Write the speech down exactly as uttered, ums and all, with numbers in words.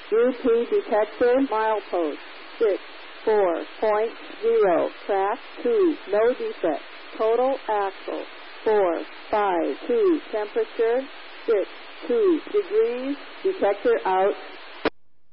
U P detector milepost six four point zero. Track two. No defect. Total axle four five two. Temperature six two degrees. Detector out.